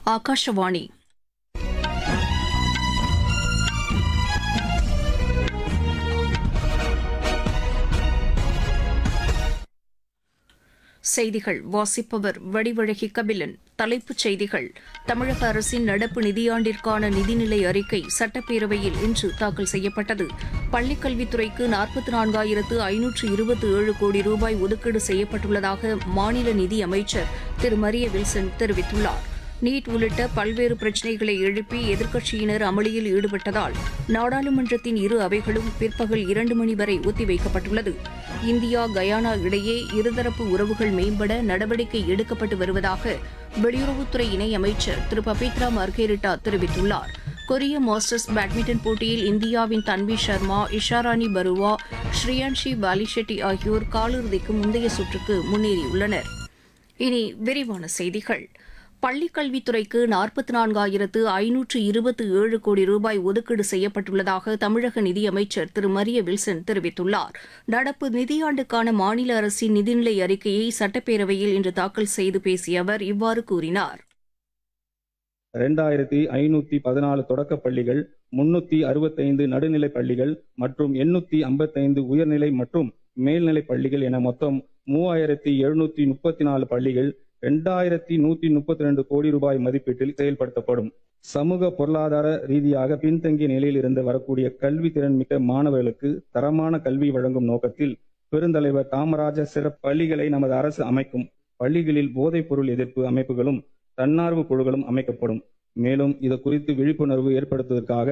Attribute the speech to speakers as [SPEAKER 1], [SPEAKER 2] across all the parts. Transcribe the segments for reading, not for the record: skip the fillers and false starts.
[SPEAKER 1] ஆகாஷவாணி. செய்திகள் வாசிப்பவர் வடிவழகி கபிலன். தலைப்புச் செய்திகள்: தமிழக அரசின் நடப்பு நிதியாண்டிற்கான நிதிநிலை அறிக்கை சட்டப்பேரவையில் இன்று தாக்கல் செய்யப்பட்டது. பள்ளிக்கல்வித்துறைக்கு 44,527 கோடி ரூபாய் ஒதுக்கீடு செய்யப்பட்டுள்ளதாக மாநில நிதி அமைச்சர் திரு மரிய வில்சன் தெரிவித்துள்ளார். நீட் உள்ளிட்ட பல்வேறு பிரச்சினைகளை எழுப்பி எதிர்க்கட்சியினர் அமளியில் ஈடுபட்டதால் நாடாளுமன்றத்தின் இரு அவைகளும் பிற்பகல் 2 மணி வரை ஒத்திவைக்கப்பட்டுள்ளது. இந்தியா கயானா இடையே இருதரப்பு உறவுகள் மேம்பட நடவடிக்கை எடுக்கப்பட்டு வருவதாக வெளியுறவுத்துறை இணையமைச்சர் திரு பபித்ரா மார்கெரிட்டா தெரிவித்துள்ளார். கொரிய மாஸ்டர்ஸ் பேட்மிண்டன் போட்டியில் இந்தியாவின் தன்வி சர்மா, இஷாராணி பருவா, ஸ்ரீயான்ஷி பாலிஷெட்டி ஆகியோர் காலிறுதிக்கு முந்தைய சுற்றுக்கு முன்னேறியுள்ளனர். இனி விரிவான செய்திகள். பள்ளிக்கல்வித்துறைக்கு 44,527 கோடி ரூபாய் ஒதுக்கீடு செய்யப்பட்டுள்ளதாக தமிழக நிதியமைச்சர் திரு மரிய வில்சன் தெரிவித்துள்ளார். நடப்பு நிதியாண்டுக்கான மாநில அரசின் நிதிநிலை அறிக்கையை சட்டப்பேரவையில் இன்று தாக்கல் செய்து பேசிய அவர் இவ்வாறு கூறினார்.
[SPEAKER 2] 2514 தொடக்கப் பள்ளிகள், 365 நடுநிலைப் பள்ளிகள் மற்றும் 855 உயர்நிலை மற்றும் மேல்நிலைப் பள்ளிகள் என மொத்தம் 3734 பள்ளிகள் 2132 கோடி ரூபாய் மதிப்பீட்டில் செயல்படுத்தப்படும். சமூக பொருளாதார ரீதியாக பின்தங்கிய நிலையில் இருந்து வரக்கூடிய கல்வி திறன் மிக்க மாணவர்களுக்கு தரமான கல்வி வழங்கும் நோக்கத்தில் பெருந்தலைவர் காமராஜர் சிறப்பு பள்ளிகளை நமது அரசு அமைக்கும். பள்ளிகளில் போதைப் பொருள் எதிர்ப்பு அமைப்புகளும் தன்னார்வ குழுக்களும் அமைக்கப்படும். மேலும் இது குறித்து விழிப்புணர்வு ஏற்படுத்துவதற்காக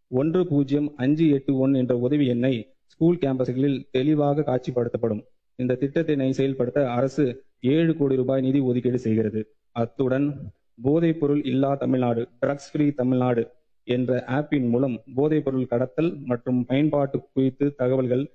[SPEAKER 2] 10581 என்ற உதவி எண்ணை ஸ்கூல் கேம்பஸ்களில் தெளிவாக காட்சிப்படுத்தப்படும். இந்த திட்டத்தினை செயல்படுத்த அரசு 7 கோடி ரூபாய் நிதி ஒதுக்கீடு செய்கிறது. அத்துடன் போதைப் பொருள் இல்லா தமிழ்நாடு, ட்ரக்ஸ் ஃப்ரீ தமிழ்நாடு என்ற ஆப்பின் மூலம் போதைப் பொருள் கடத்தல் மற்றும் பயன்பாட்டு குறித்து தகவல்கள்